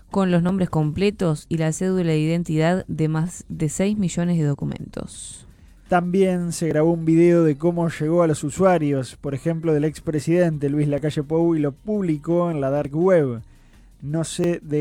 con los nombres completos y la cédula de identidad de más de 6 millones de documentos. También se grabó un video de cómo llegó a los usuarios, por ejemplo del expresidente Luis Lacalle Pou, y lo publicó en la dark web. No sé de